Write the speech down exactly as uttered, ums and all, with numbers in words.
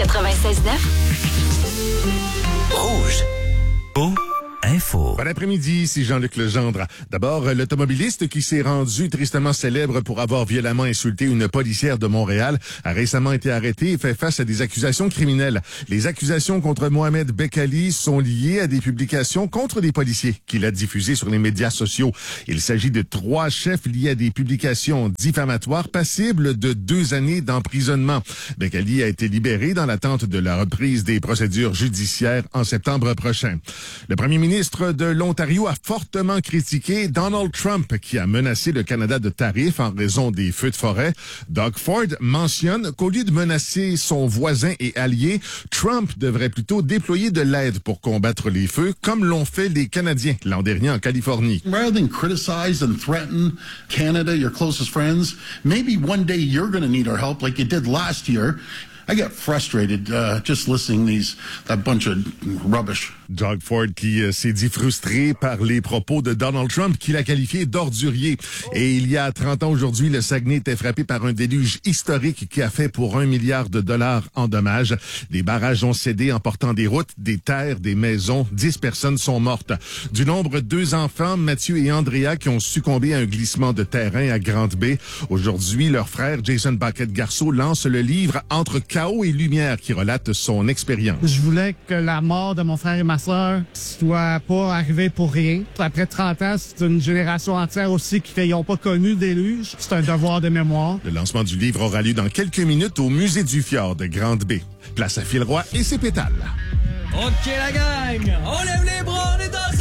quatre-vingt-seize neuf. Rouge. Beau. Info. Bon après-midi, ici Jean-Luc Legendre. D'abord, l'automobiliste qui s'est rendu tristement célèbre pour avoir violemment insulté une policière de Montréal a récemment été arrêté et fait face à des accusations criminelles. Les accusations contre Mohamed Bekali sont liées à des publications contre des policiers qu'il a diffusées sur les médias sociaux. Il s'agit de trois chefs liés à des publications diffamatoires passibles de deux années d'emprisonnement. Bekali a été libéré dans l'attente de la reprise des procédures judiciaires en septembre prochain. Le premier ministre Le ministre de l'Ontario a fortement critiqué Donald Trump qui a menacé le Canada de tarifs en raison des feux de forêt. Doug Ford mentionne qu'au lieu de menacer son voisin et allié, Trump devrait plutôt déployer de l'aide pour combattre les feux, comme l'ont fait les Canadiens l'an dernier en Californie. Rather than criticize and threaten Canada, your closest friends, maybe one day you're going to need our help like you did last year. I get frustrated uh, just listening these that bunch of rubbish. Doug Ford qui euh, s'est dit frustré par les propos de Donald Trump qu'il a qualifié d'ordurier. Et il y a trente ans aujourd'hui, le Saguenay était frappé par un déluge historique qui a fait pour un milliard de dollars en dommages. Des barrages ont cédé emportant des routes, des terres, des maisons. Dix personnes sont mortes. Du nombre, deux enfants, Mathieu et Andrea, qui ont succombé à un glissement de terrain à Grande-Bay. Aujourd'hui, leur frère, Jason Paquette-Garceau, lance le livre Entre chaos et lumière qui relate son expérience. Je voulais que la mort de mon frère et ma sœur soit pas arrivée pour rien. Après trente ans, c'est une génération entière aussi qui n'ont pas connu le déluge. C'est un devoir de mémoire. Le lancement du livre aura lieu dans quelques minutes au Musée du Fjord de Grande-Bay. Place à Phil Roy et ses pétales. OK, la gang, on lève les bras, on est dans